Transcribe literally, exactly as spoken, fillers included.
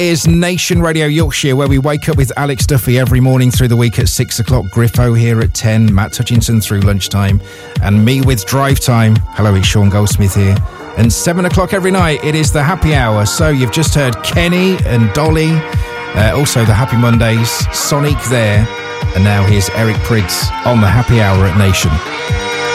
Is Nation Radio Yorkshire, where we wake up with Alex Duffy every morning through the week at six o'clock, Griffo here at ten, Matt Hutchinson through lunchtime, and me with Drive Time. Hello, it's Sean Goldsmith here. And seven o'clock every night, it is the Happy Hour. So you've just heard Kenny and Dolly, uh, also the Happy Mondays, Sonic there, and now here's Eric Prydz on the Happy Hour at Nation.